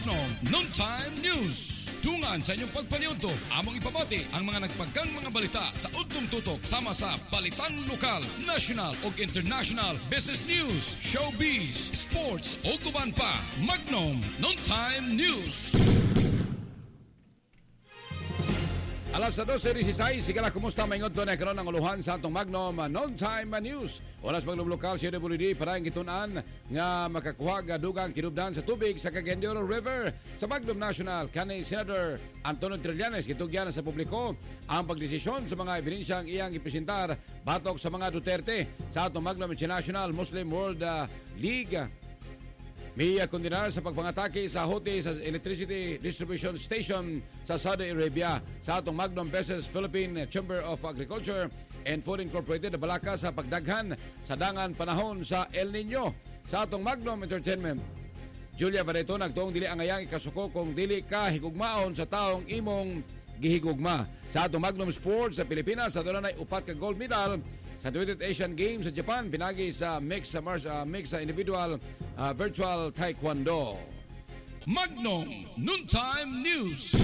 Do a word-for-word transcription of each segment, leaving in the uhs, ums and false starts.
Magnum Noontime News. Tungan sa inyong pagpaniudto, among ipabati ang mga nagpagkang mga balita sa udtong tutok sama sa balitang lokal, national ug international, business news, showbiz, sports ug uban pa. Magnum Noontime News. Alas sa dose dieciséis, sigala kumusta maingod to na karon ang uluhan sa atong Magnum Noontime News. Oras Magnum Lokal, C W D para ang gitunan nga makakuha ga dugang kinubdan sa tubig sa Cagayan River. Sa Magnum National, kanhi Senator Antonio Trillanes gitugyan sa publiko ang pagdesisyon sa mga ebidensyang iyang ipresentar batok sa mga Duterte. Sa atong Magnum International Muslim World uh, League, may kondenar sa pagpangatake sa Houthi sa electricity distribution station sa Saudi Arabia. Sa atong Magnum versus Philippine Chamber of Agriculture and Food Incorporated na balaka sa pagdaghan sa dangan panahon sa El Nino. Sa atong Magnum Entertainment, Julia Barreto nagtuong dili ang ayang ikasuko kung dili ka higugmaon sa taong imong gihigugma. Sa atong Magnum Sports sa Pilipinas, sa doon ay upat ka gold medal sa twenty-eighth Asian Games sa Japan, pinagi sa mix sa mars, uh, mix sa individual uh, virtual taekwondo. Magnum Noontime News.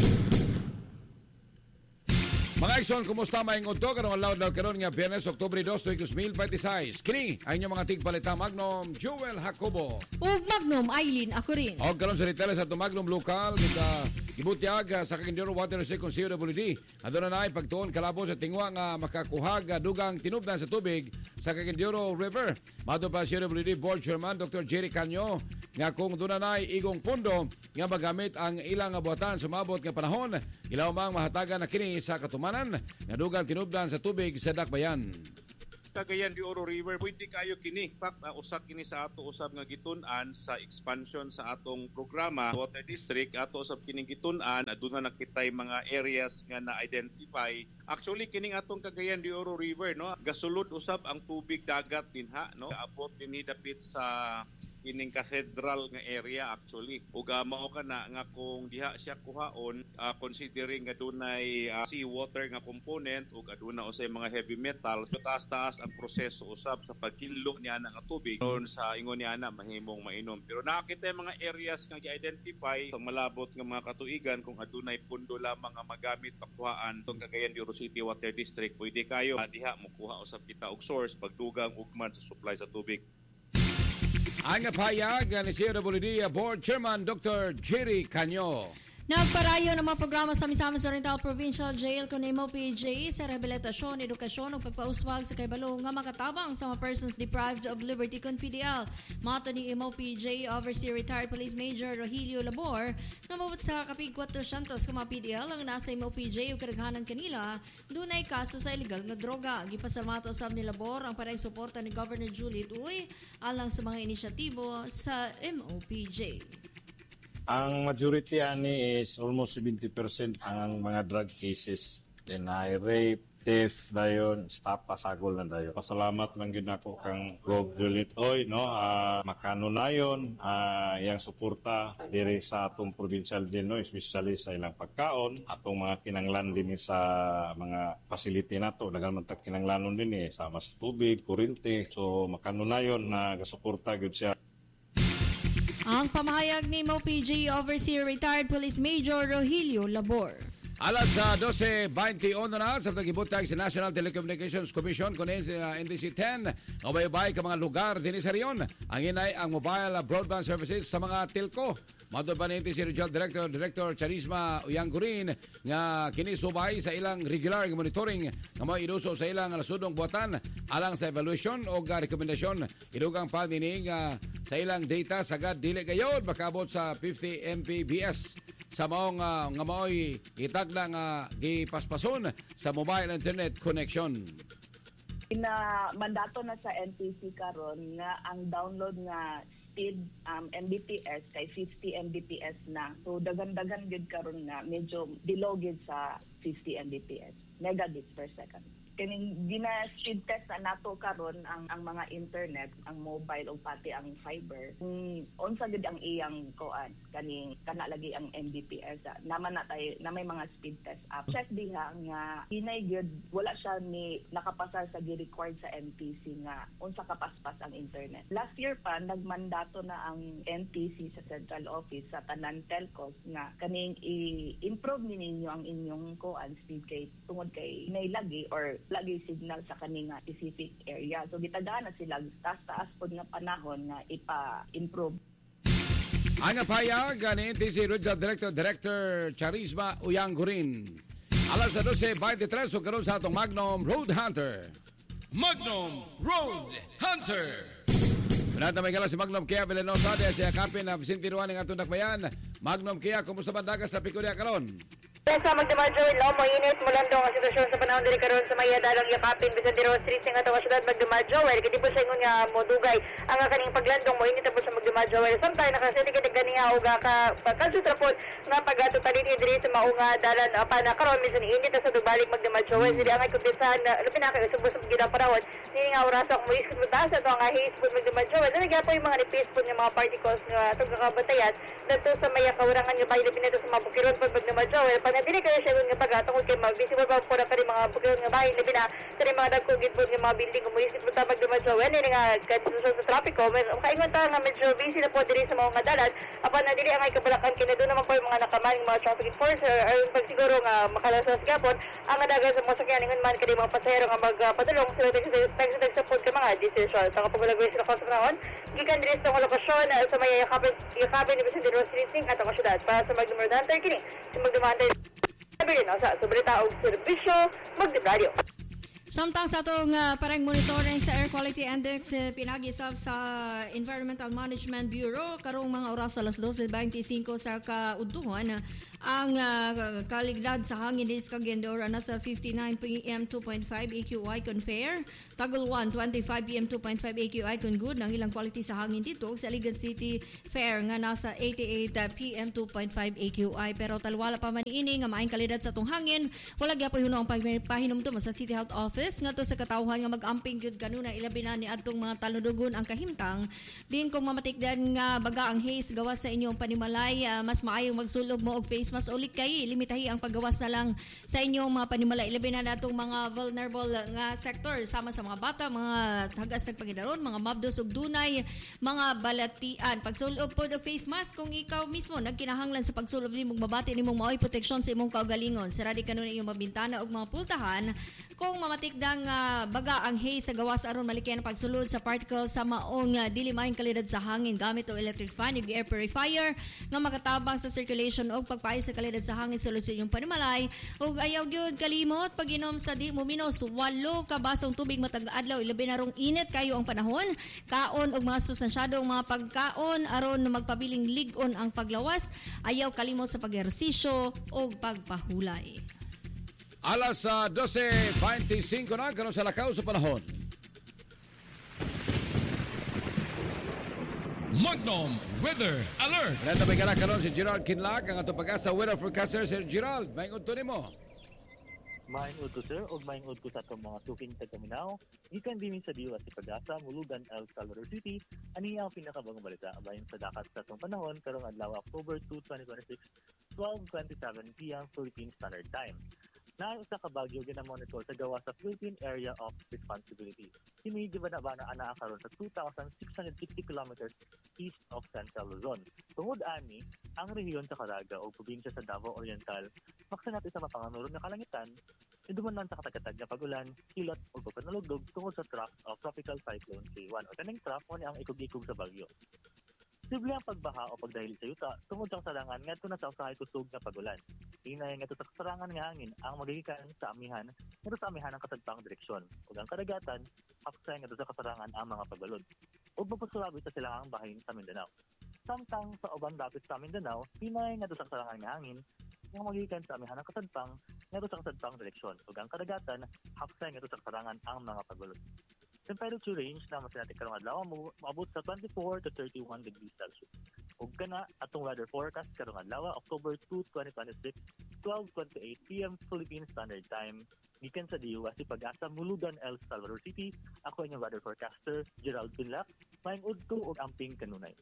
Mga Ixon, kumusta maingod to? Karong alaw daw karon nga Biyernes, Oktubre dos, two thousand twenty-six. Kini ay inyong mga tigpalita Magnum Joel Jacobo. O Magnum Eileen, ako rin. O karon sa retail sa Magnum Local, kita gibutiag sa Cagayan Water Second C W D. Aduna na ay pagtuon kalabo sa tingwa nga makakuhag dugang tinubdan sa tubig sa Cagayan River. Mato pa C W D Board Chairman Doctor Jerry Canyo nga kung doon na ay igong pundo nga magamit ang ilang buhatan sumabot nga panahon, ilaw mang mahatagan na kini sa katumanan nga dugang tinubdan sa tubig sa Dakbayan. Cagayan de Oro River, pwede kayo kini. Fact, uh, usak kini sa ato usab nga gitun-an sa expansion sa atong programa Water District. Ato usab kining gitun-an, aduna nakitay mga areas nga na-identify. Actually, kining atong Cagayan de Oro River, no, gasulod usab ang tubig dagat dinha, no. Abot dinhi dapit sa kining cathedral nga area actually. Ug uh, mao kana nga kung diha siya kuhaon, uh, considering nga dunay uh, seawater nga component ug aduna usay mga heavy metals, so taas-taas ang proseso usab sa pagkilo niya nga tubig doon sa ingon niya na mahimong mainom. Pero nakakita mga areas nga gi-identify sa malabot nga mga katuigan kung adunay pundo lamang nga magamit pakuhaan tong Cagayan de Oro City Water District, pwede kayo uh, diha mokuha usab kita og source pagdugang ugman sa supply sa tubig. Ang payag ni C W D Board Chairman Doctor Jerry Canyo. Nagparayo ng mga programa sa Misamis Oriental Provincial Jail kung M O P J sa rehabilitasyon, edukasyon ug pagpauswag sa kaybalo nga makatabang sa mga persons deprived of liberty kung P D L. Mato ni M O P J Overseer Retired Police Major Rogelio Labor nga mabot sa kapig four hundred ka mga P D L ang nasa M O P J ug kadaghanan kanila dunay kaso sa illegal nga droga. Gipasamato usab ni Labor ang pareng suporta ni Governor Juliet Uy alang sa mga inisyatibo sa M O P J. Ang majority ani is almost seventy percent ang mga drug cases. Then I rape, theft, dayon, stop pasagol na dayon. Pasalamat lang yun ako kang Gov Juliet Oy, no? Uh, makano na yun, uh, yung suporta dire sa atong provincial din, no? Especially sa ilang pagkaon, atong mga kinanglan din sa mga facility nato. Dagal man tag kinanglanon din eh, sa mas tubig, kurente. So makano na yun na suporta gyud siya. Ang pamahayag ni M O P J Overseer Retired Police Major Rogelio Labor. Alas sa twelve twenty-one na sa pagibutag sa National Telecommunications Commission kung uh, N T C ten nabayabay ka mga lugar din sa riyon. Ang inay ang mobile broadband services sa mga telco. Madod pa ni N T C Regional Director Director Charisma Uyanggurin nga kini subay sa ilang regular monitoring nga mao iduso sa ilang nasudong buhatan alang sa evaluation o rekomendasyon idugang pa dinhi nga sa ilang data sagad dili gayod makabot sa fifty megabits per second sa maong uh, nga mao'y itagda nga gipaspason sa mobile internet connection. Ina mandato na sa N T C karon nga ang download nga speed um, M B P S kay fifty megabits per second na. So dagan-dagan gid karon nga medyo below gid sa fifty megabits per second, megabits per second. kining gina-speed test na nato karon ang ang mga internet, ang mobile o pati ang fiber. Kung unsa gid ang iyang kuan kaning kana lagi ang M B P S ah, naman na tayo na may mga speed test app. Check diha nga hinay gid wala siya ni nakapasa sa gi-required sa N T C nga unsa kapaspas ang internet. Last year pa nagmandato na ang N T C sa central office sa tanan telcos nga kaning i-improve ninyo ang inyong kuan speed kay tungod kay nailagi or lagi signal sa kaning specific area. So gitagana sila taas-taas pod nga panahon nga ipa-improve. Ang payag ni N T C Regional Director Director Charisma Uyanggurin. Alas dose twenty-three so karon sa atong Magnum Road Hunter. Magnum Road Hunter. Manata may kala si Magnum Kia Vilenosa de siya kapin na Vicente Ruan ng atong dakbayan. Magnum Kia, kumusta man dagas sa Piconia karon? Sa magdamadyo, ilaw mo inis mulandong ang sitwasyon sa panahon diri karon sa Maya Dalang Yakapin Vicente Road Street sing atong syudad magdamadyo. Well, kiti po sa ingon nga modugay ang kaning paglandong mo init po sa magdamadyo. Well, samtang nakasiti kiti ganiya og ka pagkansutapon nga pagatutalin diri sa maunga dalan pa na karon minsan init sa dugbalik magdamadyo. Well, dili ang kumpisan labi na kay subos sa gidang panahon. Dili nga oras ang muis kung taas ato nga haze po magdamadyo. Well, dili po yung mga nipis po nga mga particles nga tug kabatayan dito sa Maya kawarangan nga bayi pinito sa mga bukirot po magdamadyo. Well, na dili kayo siya nga pagatong kay mag-visible pa po na kani mga bukid nga bahay labi na kani mga dagkugid po nga mga building umuisip mo tabag duman sa well ni nga kansusod sa trapiko men kaingon ta nga medyo busy na po diri sa mga dalan apan na dili ang ay kabalakan kini do naman po yung mga nakamaling mga traffic enforcer aron pag siguro nga makalasas gapon ang adagan sa mga sakyanan ingon man kani mga pasahero nga magpadulong sila tag sa pod ka mga decision sa kapagulagay sila sa panahon gikan diri sa lokasyon sa may yakapin yakapin ni Vicente Road Street at ang syudad para sa Magnum Road Hunter kini sa Magnum Hunter sabi rin sa sobrita og serbisyo magdadalyo. Samtang sa itong uh, parang monitoring sa Air Quality Index, uh, pinag-isap sa Environmental Management Bureau, karong mga oras alas twelve twenty-five sa kaudtuhan, ang uh, kaligdad sa hangin is kagendora nasa fifty-nine P M two point five A Q I kon fair, Tagulwan twenty-five P M two point five A Q I kon good, ang ilang quality sa hangin dito sa Aligan City Fair nga nasa eighty-eight P M two point five A Q I, pero talwala pa man ini nga maayong kalidad sa itong hangin, wala gyapon hunong pahinom to sa City Health Office nga to sa katawhan nga mag-amping gyud kanuna ilabi na ni adtong mga taludugon ang kahimtang din kung mamatikdan nga baga ang haze gawas sa inyong panimalay, uh, mas maayong magsulob mo og face mask ulit kay limitahi ang paggawas na lang sa inyong mga panimalay ilabi na natong mga vulnerable nga sector sama sa mga bata, mga tagas nagpagidaron, mga mabdos ug dunay mga balatian. Pagsulob po og face mask kung ikaw mismo nagkinahanglan sa pagsulob nimong mabati nimong maoy proteksyon sa imong kaugalingon. Saradi kanuna iyong mabintana ug mga pultahan kung mamatikdang uh, baga ang haze sa gawas aron malikyan ang pagsulod sa particles sa maong uh, dili maayong kalidad sa hangin gamit o electric fan ug air purifier nga makatabang sa circulation o pagpaay sa kalidad sa hangin sulod sa inyong panimalay ug ayaw gyud kalimot pag-inom sa di mo minus walo ka basong tubig matag adlaw ilabi na rong init kayo ang panahon, kaon og mga sustansyadong mga pagkaon aron magpabiling lig-on ang paglawas, ayaw kalimot sa pag-ehersisyo ug pagpahulay. Alas uh, twelve twenty-five na karon sa lakaw sa panahon. Magnum Weather Alert. Nata may kala karon si Gerald Kinlac ang atong pag-asa weather forecaster. Sir Gerald, may unto nimo. Maingod ko sir, o maingod ko sa itong mga suking tagkaminaw. Ikan din sa diwa sa pag-asa, Mulugan, El Salvador City. Ani ang pinakabagong balita abayon sa dakat sa itong panahon karong adlaw October second, twenty twenty-six, twelve twenty-seven P M Philippine Standard Time. Naayon sa kabagyo ginamonitor sa gawa sa Philippine Area of Responsibility. Kini di ba na ba na anaa karon sa two thousand six hundred sixty kilometers east of Central Luzon. Tungod ani, ang rehiyon sa Caraga o probinsya sa Davao Oriental, maksanat sa mapanganurong na kalangitan, iduman man sa katagatag na pagulan, kilot o pagpanalugdog tungod sa trough of Tropical Cyclone K one o kaning trough o ang ikog-ikog sa bagyo. Posible ang pagbaha o pagdahili sa yuta tungod sa kasarangan ngadto na sa usahay kusog na pagulan. Hinay nga sa kasarangan nga hangin ang magigikan sa amihan ngadto sa amihan ang kasadpang direksyon ug ang kadagatan haksay ngadto sa kasarangan ang mga pagbalod. Ug magpasulabi sa silangang bahin sa Mindanao. Samtang sa ubang dapit sa Mindanao, hinay ngadto sa kasarangan nga hangin ang magigikan sa amihan ang kasadpang ngadto sa kasadpang direksyon ug ang kadagatan haksay ngadto sa kasarangan ang mga pagbalod. Temperature range na mas natin karong adlaw mo maabot sa twenty-four to thirty-one degrees Celsius. Ug kana atong weather forecast karong adlaw October second, twenty twenty-six, twelve twenty-eight P M Philippine Standard Time Gikan sa D U S si Pag-asa Mulugan, El Salvador City. Ako inyong weather forecaster, Gerald Binlap. Maayong udto ug amping kanunay.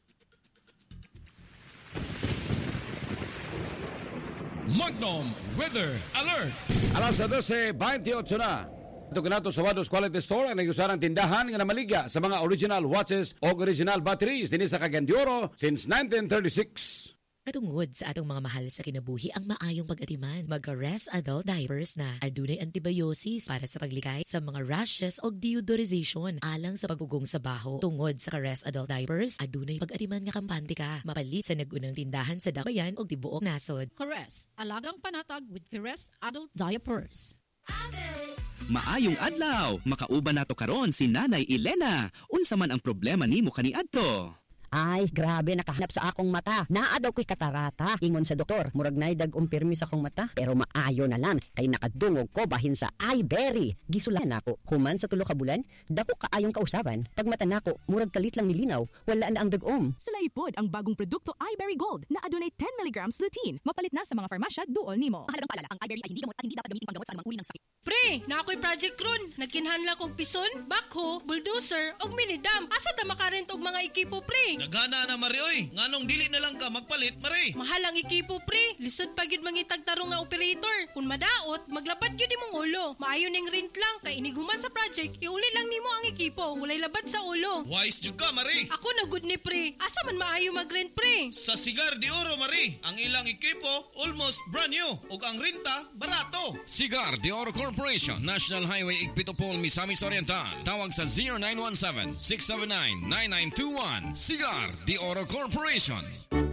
Magnum Weather Alert! Alas dose twenty-eight na. Ito kanato sa Wados Quality Store ang nagusarang tindahan nga namaligya sa mga original watches o original batteries dinhi sa Cagayan de Oro since nineteen thirty-six. Katungod sa atong mga mahal sa kinabuhi ang maayong pag-atiman, mag-Rest Adult Diapers na. Adunay antibiosis para sa paglikay sa mga rashes o deodorization alang sa pagugong sa baho. Tungod sa Rest Adult Diapers, adunay pag-atiman nga kampante ka. Mapalit sa nagunang tindahan sa Damayan o tibuok nasod. Caress, alagang panatag with Caress Adult Diapers. Maayong adlaw, makauban nato karon si Nanay Elena. Unsa man ang problema nimo kaniadto? Ay, grabe, nakahanap sa akong mata. Naa daw ko'y katarata. Ingon sa doktor, murag na'y dag-umpirmi sa akong mata. Pero maayo na lang, kay nakadungog ko bahin sa iBerry. Gisulan ako. Human sa tulo ka bulan, dako kaayong kausaban. Pag mata nako, murag kalit lang nilinaw. Wala na ang dag-om. Sulaipod ang bagong produkto iBerry Gold na adunay ten milligrams lutein. Mapalit na sa mga farmasya duol nimo. Mahalagang paalala, ang iBerry ay hindi gamot at hindi dapat gamitin panggamot sa anumang uri ng sakit. Pre, na ako'y Project Ron. Nagkinhanla kong pison, backhoe, bulldozer, og minidam. Asa ta makarent og mga ekipo, pre? Nagana na, Mari, oy. Nganong dili na lang ka magpalit, Mari? Mahal ang ekipo, pre. Lisod pa gyud mangitag tarong nga operator. Kung madaot, maglabat gyud imong ulo. Maayo ning rent lang kay iniguman sa project, iuli lang nimo ang ekipo. Walay labat sa ulo. Wise jud ka, Mari. Ako na good ni pre. Asa man maayo mag-rent, pre? Sa Cigar de Oro, Mari. Ang ilang ekipo almost brand new ug ang renta barato. Cigar de Oro Corporation, National Highway Igpitopol, Misamis Oriental. Tawag sa zero nine one seven, six seven nine, nine nine two one. Cigar de Oro Corporation.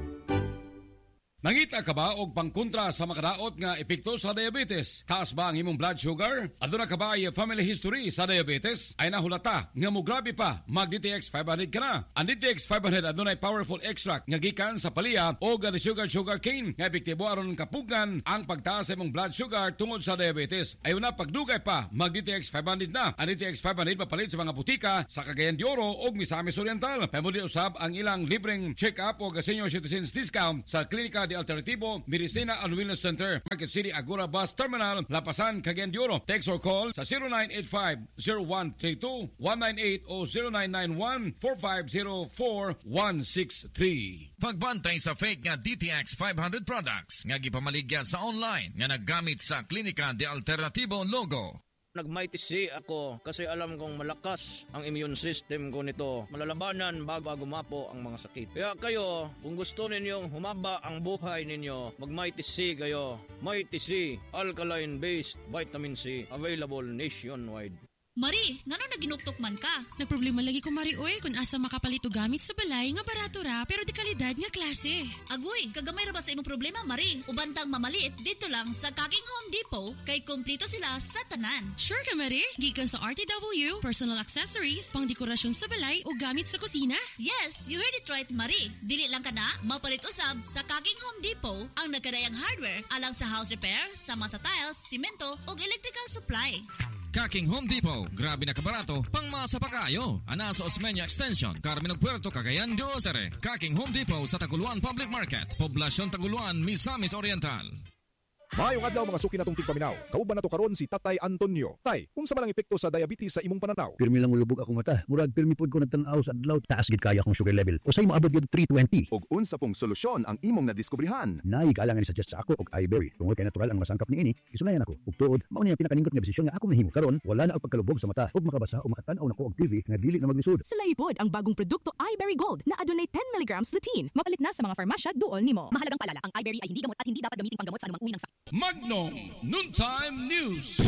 Nangita ka ba og pangkontra sa makadaot nga epekto sa diabetes? Taas ba ang imong blood sugar? Aduna ka ba ay family history sa diabetes? Ay nahulata nga mo grabe pa, mag-D T X five hundred ka na. Ang D T X five hundred adunay powerful extract nga gikan sa palya o ga sugar sugar cane nga epektibo aron kapugan ang pagtaas sa imong blood sugar tungod sa diabetes. Ayon na pagdugay pa, mag-D T X five hundred na. Ang D T X five hundred mapalit sa mga butika sa Cagayan de Oro o Misamis Oriental. Pamuli usab ang ilang libreng check-up o senior citizens discount sa klinika de Alternativo, Medicina and Wellness Center, Market City, Agora Bus Terminal, Lapasan, Cagayan de Oro. Text or call sa zero nine eight five, zero one three two, one nine eight o zero nine nine one, four five zero four, one six three. Pagbantay sa fake nga D T X five hundred products nga gipamaligya sa online nga naggamit sa Klinika de Alternativo logo. Nag-mighty C ako kasi alam kong malakas ang immune system ko nito. Malalabanan bago gumapo ang mga sakit. Kaya kayo, kung gusto ninyong humaba ang buhay ninyo, mag-mighty C kayo. Mighty C, alkaline-based vitamin C, available nationwide. Mari, ngano na ginuktok man ka? Nagproblema lagi ko, Mari, oy, kung asa makapalit o gamit sa balay nga barato ra, pero di kalidad nga klase. Agoy, kagamay ra ba sa imong problema, Mari? Ubantang mamalit, dito lang sa Kaking Home Depot, kay kumplito sila sa tanan. Sure ka, Mari? Gikan sa R T W, personal accessories, pang dekorasyon sa balay o gamit sa kusina? Yes, you heard it right, Mari. Dili lang ka na, mapalit usab sa Kaking Home Depot ang nagkadayang hardware alang sa house repair, sama sa tiles, simento o electrical supply. Kaking Home Depot, grabe na kabarato, pang masa pa kayo. Ana sa Osmeña Extension, Carmen Puerto, Cagayan de Oro. Kaking Home Depot sa Taguluan Public Market, Poblasyon Taguluan, Misamis Oriental. Maayong adlaw mga suki natong tigpaminaw. Kauban nato karon si Tatay Antonio. Tay, unsa man ang epekto sa diabetes sa imong pananaw? Pirmi lang ulubog akong mata. Murag pirmi pod ko nagtan-aw sa adlaw, taas gid kaya akong sugar level. Usay mo abot gyud three twenty. Og unsa pong solusyon ang imong nadiskubrihan? Nay kalangan ni suggest sa ako og iBerry. Tungod kay natural ang masangkap niini, isunayan ako. Ug tuod, mao ni ang pinakaningkot nga desisyon nga ako mahimo karon, wala na og pagkalubog sa mata ug makabasa o makatan-aw nako og T V nga dili na maglisod. Sulaipod ang bagong produkto iBerry Gold na adunay ten milligrams lutein. Mapalit na sa mga farmasya duol nimo. Mahalagang paalala, ang iBerry ay hindi gamot at hindi dapat gamitin panggamot sa anumang uri ng sakit. Magnum Noontime News.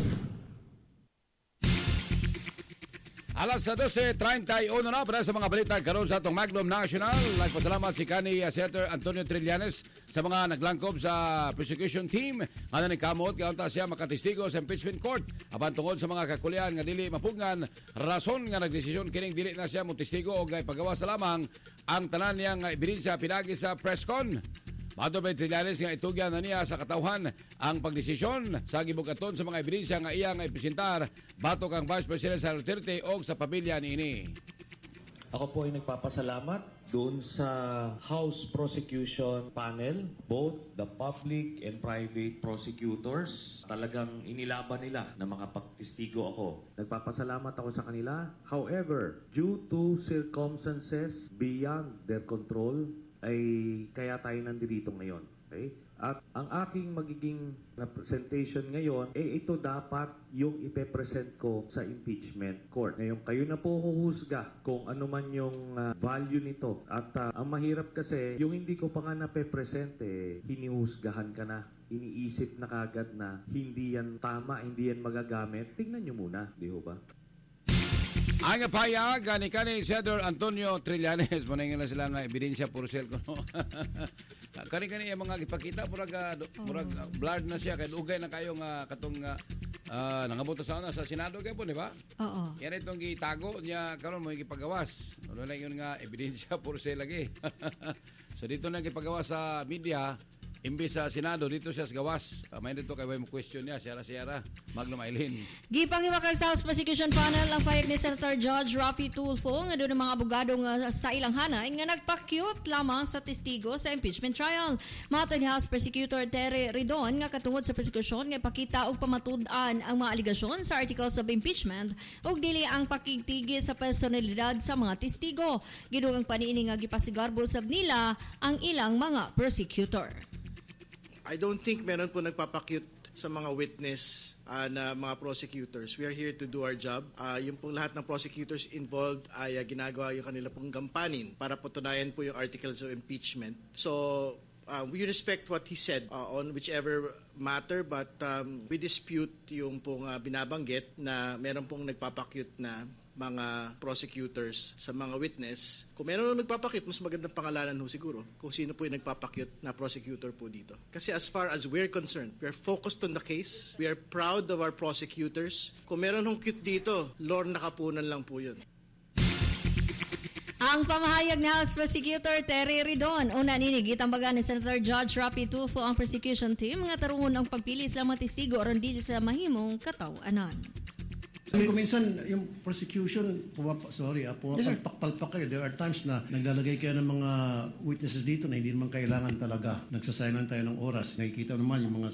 Alas dose thirty-one na para sa mga balita karon sa atong Magnum National. Nagpasalamat si Kani uh, Senator Antonio Trillanes sa mga naglangkob sa prosecution team nga nagkamot kaunta siya makatestigo sa impeachment court apan tungod sa mga kakulian nga dili mapugngan rason nga nagdesisyon kining dili na siya mo testigo og pagawas lamang ang tanan niyang ebidensya pinagi sa press con. Mato ba Trillanes nga itugyan na niya sa katawhan ang pagdesisyon sa gibugaton sa mga ebidensya nga iya nga ipresentar batok ang Vice President sa Duterte o sa pamilya niini. Ako po ay nagpapasalamat doon sa House Prosecution Panel, both the public and private prosecutors. Talagang inilaban nila na makapagtestigo ako. Nagpapasalamat ako sa kanila. However, due to circumstances beyond their control, ay kaya tayo nandito ngayon. Okay? At ang aking magiging presentation ngayon, eh ito dapat yung ipepresent ko sa impeachment court. Ngayon, kayo na po huhusga kung ano man yung uh, value nito. At uh, ang mahirap kasi, yung hindi ko pa nga napepresent, eh, hinihusgahan ka na. Iniisip na kagad na hindi yan tama, hindi yan magagamit. Tingnan nyo muna, di ho ba? Ang payag ni kani Senador Antonio Trillanes, maningin na sila nga ebidensya pursel ko. No? Kani-kani yung mga ipakita, murag, murag uh, blurred na siya, kaya ugay na kayo nga katong uh, uh, nangabuto sa una sa Senado kayo po, di ba? Oo. Yan itong gitago niya, karon mo ipagawas. Ano lang yun nga, ebidensya pursel lagi. So dito na ipagawas sa media, imbis sa Senado, dito siya sa gawas. Uh, may dito kayo mo question niya, siyara-siyara, Magnum Eileen. Gipangiwa kag sa House Prosecution Panel ang payag ni Senator Judge Raffy Tulfo nga doon ang mga abogado nga sa ilang hanay nga nagpa-cute lamang sa testigo sa impeachment trial. Matag ni House Prosecutor Terry Ridon nga katungod sa prosekusyon nga pakita og pamatud-an ang mga aligasyon sa articles of impeachment ug dili ang pakigtigi sa personalidad sa mga testigo. Gidugang paniini nga gipasigarbo sab nila ang ilang mga prosecutor. I don't think meron po nagpapakute sa mga witness uh, na mga prosecutors. We are here to do our job. Uh, yung pong lahat ng prosecutors involved ay uh, ginagawa yung kanila pong gampanin para patunayan po yung articles of impeachment. So, uh, we respect what he said uh, on whichever matter, but um, we dispute yung pong uh, binabanggit na meron pong nagpapakute na mga prosecutors sa mga witness. Kung meron nagpapakute, mas magandang pangalanan ho siguro kung sino po yung nagpapakute na prosecutor po dito. Kasi as far as we're concerned, we're focused on the case. We are proud of our prosecutors. Kung meron hong cute dito, Lorna Kapunan lang po yun. Ang pamahayag ni House Prosecutor Terry Ridon, una ninig itambagan ni Senator Judge Raffy Tulfo ang prosecution team nga tarungon ang pagpili sa mga testigo aron dili sa mahimong kataw-anan. Sabi ko minsan, yung prosecution, pumapa, sorry, ah, pumapalpak kayo. There are times na naglalagay kayo ng mga witnesses dito na hindi naman kailangan talaga. Nagsasayang tayo ng oras. Nakikita naman yung mga